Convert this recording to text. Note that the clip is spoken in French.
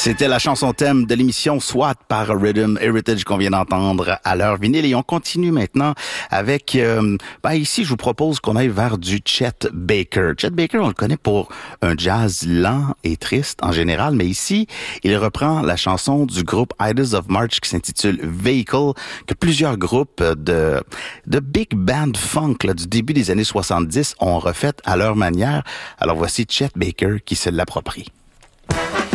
C'était la chanson thème de l'émission SWAT par Rhythm Heritage qu'on vient d'entendre à l'heure vinyle. Et on continue maintenant avec... ici, je vous propose qu'on aille vers du Chet Baker. Chet Baker, on le connaît pour un jazz lent et triste en général, mais ici, il reprend la chanson du groupe Idols of March qui s'intitule Vehicle, que plusieurs groupes de big band funk là, du début des années 70 ont refait à leur manière. Alors voici Chet Baker qui se l'approprie.